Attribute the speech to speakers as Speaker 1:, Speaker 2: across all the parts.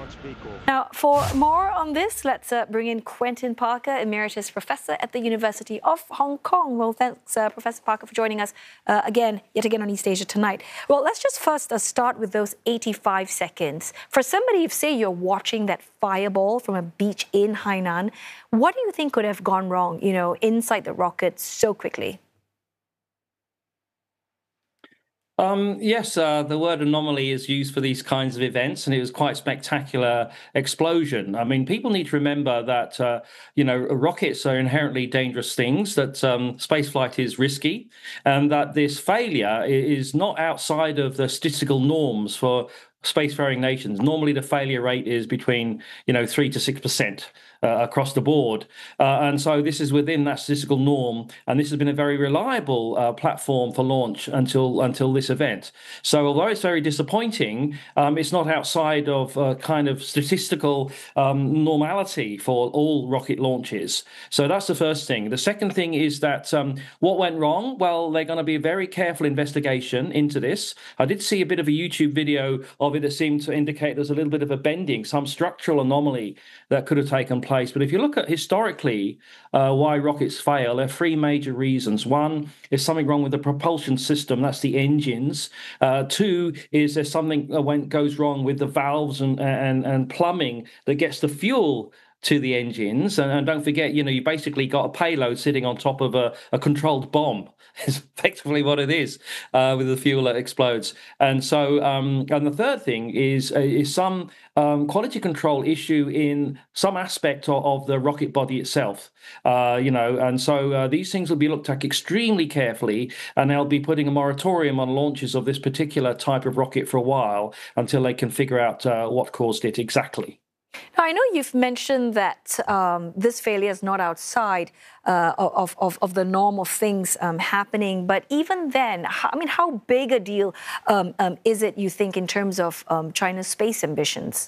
Speaker 1: Now, for more on this, let's bring in Quentin Parker, Emeritus Professor at the University of Hong Kong. Well, thanks, Professor Parker, for joining us yet again on East Asia tonight. Well, let's just first start with those 85 seconds. For somebody, if, say, you're watching that fireball from a beach in Hainan, what do you think could have gone wrong, inside the rocket so quickly?
Speaker 2: Yes, the word anomaly is used for these kinds of events, and it was quite a spectacular explosion. I mean, people need to remember that, rockets are inherently dangerous things, that spaceflight is risky, and that this failure is not outside of the statistical norms for spacefaring nations. Normally, the failure rate is between 3 to 6%. Across the board. And so this is within that statistical norm, and this has been a very reliable platform for launch until this event. So although it's very disappointing, it's not outside of kind of statistical normality for all rocket launches. So that's the first thing. The second thing is that what went wrong? Well, they're going to be a very careful investigation into this. I did see a bit of a YouTube video of it that seemed to indicate there's a little bit of a bending, some structural anomaly that could have taken place. But if you look at historically why rockets fail, there are three major reasons. One is something wrong with the propulsion system, that's the engines. Two is there's something that goes wrong with the valves and plumbing that gets the fuel to the engines. And don't forget, you basically got a payload sitting on top of a controlled bomb. Is effectively what it is with the fuel that explodes. And so, and the third thing is some quality control issue in some aspect of the rocket body itself. And so these things will be looked at extremely carefully, and they'll be putting a moratorium on launches of this particular type of rocket for a while until they can figure out what caused it exactly.
Speaker 1: Now, I know you've mentioned that this failure is not outside of the norm of things happening, but even then, how big a deal is it, you think, in terms of China's space ambitions?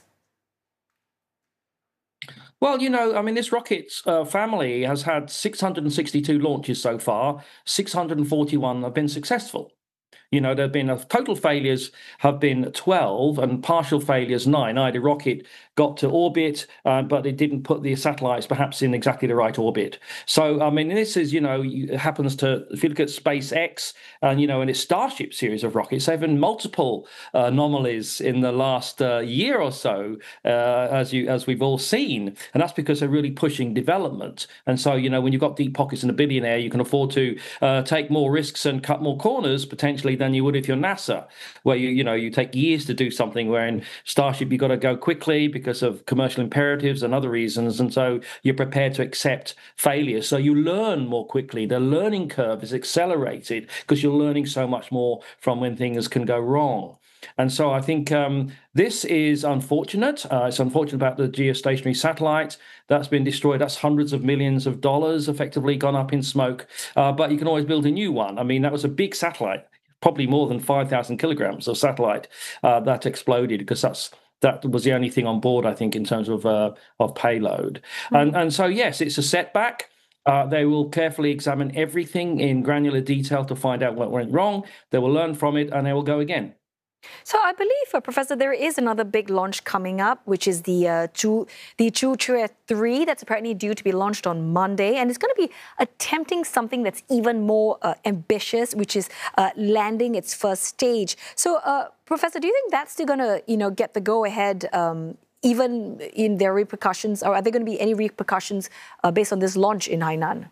Speaker 2: Well, this rocket family has had 662 launches so far. 641 have been successful. There have been total failures have been 12 and partial failures 9. Either rocket got to orbit, but it didn't put the satellites perhaps in exactly the right orbit. So, this is, it happens to, if you look at SpaceX and, in its Starship series of rockets, there have been multiple anomalies in the last year or so, as we've all seen. And that's because they're really pushing development. And so, when you've got deep pockets and a billionaire, you can afford to take more risks and cut more corners potentially than you would if you're NASA, where you take years to do something, where in Starship you've got to go quickly because of commercial imperatives and other reasons, and so you're prepared to accept failure. So you learn more quickly. The learning curve is accelerated because you're learning so much more from when things can go wrong. And so I think this is unfortunate. It's unfortunate about the geostationary satellite that's been destroyed. That's hundreds of millions of dollars effectively gone up in smoke. But you can always build a new one. That was a big satellite, probably more than 5,000 kilograms of satellite that exploded, because that was the only thing on board, I think, in terms of payload. And so, yes, it's a setback. They will carefully examine everything in granular detail to find out what went wrong. They will learn from it, and they will go again.
Speaker 1: So I believe, Professor, there is another big launch coming up, which is the Zhuque 3 that's apparently due to be launched on Monday. And it's going to be attempting something that's even more ambitious, which is landing its first stage. So, Professor, do you think that's still going to, get the go-ahead even in their repercussions? Or are there going to be any repercussions based on this launch in Hainan?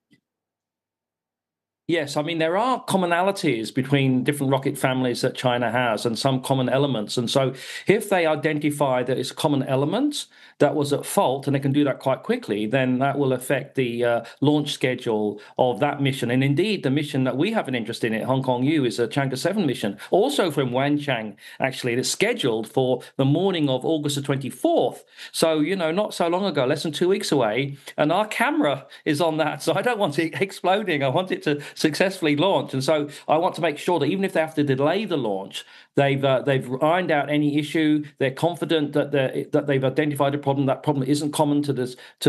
Speaker 2: Yes, there are commonalities between different rocket families that China has, and some common elements. And so if they identify that it's a common element that was at fault, and they can do that quite quickly, then that will affect the launch schedule of that mission. And indeed, the mission that we have an interest in at Hong Kong U is a Chang'e 7 mission, also from Wenchang, actually. It's scheduled for the morning of August the 24th. So, not so long ago, less than 2 weeks away, and our camera is on that. So I don't want it exploding. I want it to successfully launch. And so I want to make sure that even if they have to delay the launch, they've ironed out any issue. They're confident that they've identified a problem. That problem isn't common to